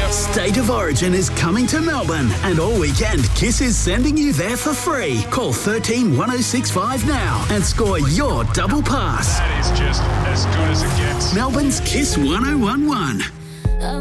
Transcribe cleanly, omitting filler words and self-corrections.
State of Origin is coming to Melbourne, and all weekend Kiss is sending you there for free. Call 13 1065 now and score your double pass. That is just as good as it gets. Melbourne's Kiss 1011.